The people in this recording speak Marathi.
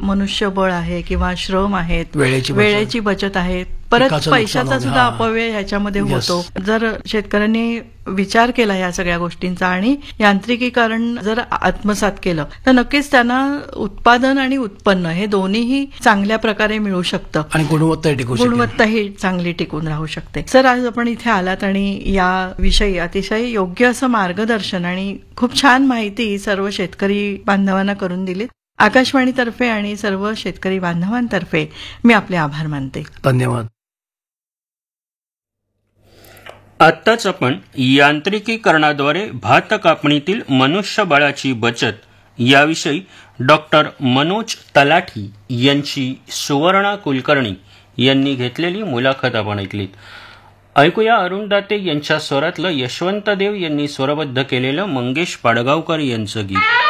मनुष्यबळ आहे किंवा श्रम आहेत, वेळेची बचत आहे, परत पैशाचा सुद्धा अपव्यय ह्याच्यामध्ये होतो. जर शेतकऱ्यांनी विचार केला या सगळ्या गोष्टींचा आणि यांत्रिकीकरण जर आत्मसात केलं तर नक्कीच त्यांना उत्पादन आणि उत्पन्न हे दोन्हीही चांगल्या प्रकारे मिळू शकतं आणि गुणवत्ताही चांगली टिकून राहू शकते. सर, आज आपण इथे आलात आणि या विषयी अतिशय योग्य असं मार्गदर्शन आणि खूप छान माहिती सर्व शेतकरी बांधवांना करून दिलीत. आकाशवाणीतर्फे आणि सर्व शेतकरी बांधवांतर्फे मी आपले आभार मानते. धन्यवाद. आत्ताच आपण यांत्रिकीकरणाद्वारे भात कापणीतील मनुष्यबळाची बचत याविषयी डॉक्टर मनोज तलाठी यांची सुवर्णा कुलकर्णी यांनी घेतलेली मुलाखत आपण ऐकलीत. ऐकूया अरुण दाते यांच्या स्वरातलं यशवंत देव यांनी स्वरबद्ध केलेलं मंगेश पाडगावकर यांचं गीत.